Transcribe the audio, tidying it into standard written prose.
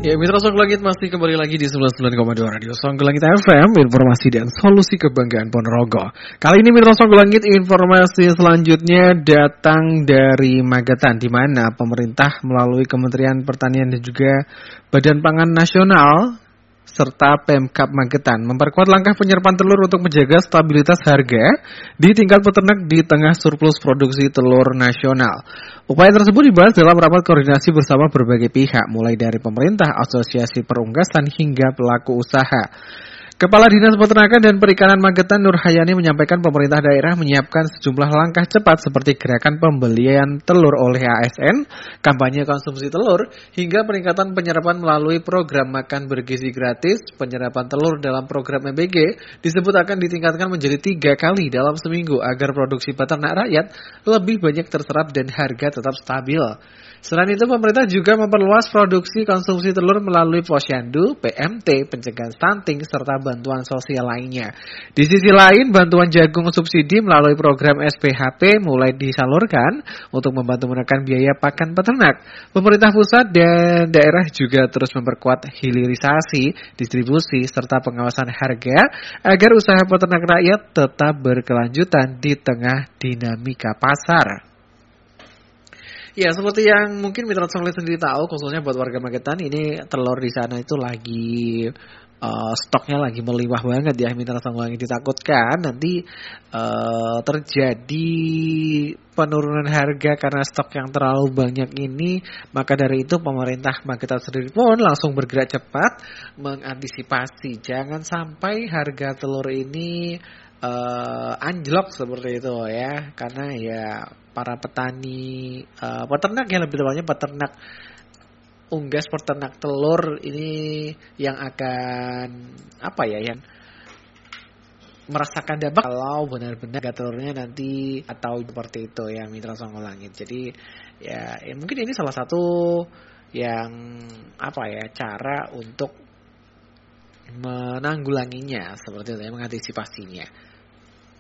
Ya, Mitra Song Langit masih kembali lagi di 99,2 Radio Song Langit FM, informasi dan solusi kebanggaan Ponorogo. Kali ini Mitra Song Langit, informasi selanjutnya datang dari Magetan, di mana pemerintah melalui Kementerian Pertanian dan juga Badan Pangan Nasional serta Pemkab Magetan memperkuat langkah penyerapan telur untuk menjaga stabilitas harga di tingkat peternak di tengah surplus produksi telur nasional. Upaya tersebut dibahas dalam rapat koordinasi bersama berbagai pihak, mulai dari pemerintah, asosiasi perunggasan hingga pelaku usaha. Kepala Dinas Peternakan dan Perikanan Magetan Nur Hayani menyampaikan pemerintah daerah menyiapkan sejumlah langkah cepat seperti gerakan pembelian telur oleh ASN, kampanye konsumsi telur, hingga peningkatan penyerapan melalui program makan bergizi gratis. Penyerapan telur dalam program MBG disebut akan ditingkatkan menjadi 3 kali dalam seminggu agar produksi peternak rakyat lebih banyak terserap dan harga tetap stabil. Selain itu, pemerintah juga memperluas produksi konsumsi telur melalui posyandu, PMT, pencegahan stunting, serta bantuan sosial lainnya. Di sisi lain, bantuan jagung subsidi melalui program SPHP mulai disalurkan untuk membantu menekan biaya pakan peternak. Pemerintah pusat dan daerah juga terus memperkuat hilirisasi, distribusi, serta pengawasan harga agar usaha peternak rakyat tetap berkelanjutan di tengah dinamika pasar. Ya, seperti yang mungkin Mitra Songlit sendiri tahu, khususnya buat warga Magetan, ini telur di sana itu lagi stoknya lagi melimpah banget ya. Mitra Songlit ditakutkan nanti terjadi penurunan harga karena stok yang terlalu banyak ini. Maka dari itu pemerintah Magetan sendiri pun langsung bergerak cepat mengantisipasi jangan sampai harga telur ini anjlok seperti itu ya, karena ya para petani peternak ya, lebih tepatnya peternak unggas, peternak telur ini yang akan yang merasakan dampak kalau benar-benar harga telurnya nanti atau seperti itu ya, Mitra Song Langit. Jadi ya mungkin ini salah satu yang cara untuk menanggulanginya seperti itu ya, mengantisipasinya.